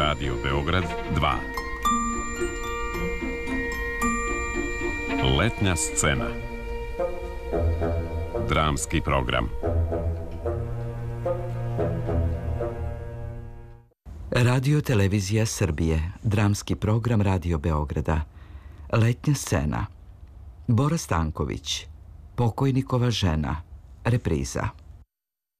Radio Beograd 2. Letnja scena. Dramski program. Radio Televizija Srbije, dramski program Radio Beograda. Letnja scena. Bora Stanković, Pokojnikova žena, repriza.